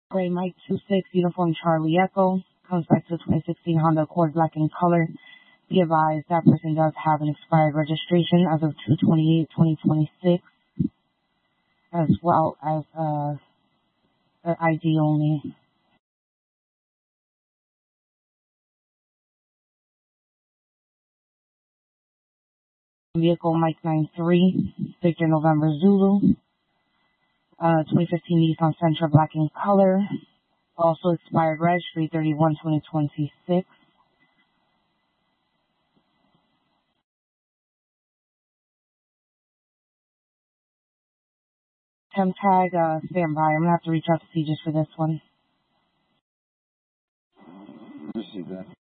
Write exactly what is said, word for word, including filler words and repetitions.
Gray Mike two six, Uniform Charlie Echo, comes back to the twenty sixteen Honda Accord black in color. Be advised that person does have an expired registration as of two twenty-eight twenty twenty-six, as well as uh, an I D only. Vehicle Mike nine three, Victor November Zulu, uh, twenty fifteen Nissan Sentra black in color, also expired reg three thirty-one twenty twenty-six. Temp tag, uh, stand by. I'm gonna have to reach out to C just for this one. Received that.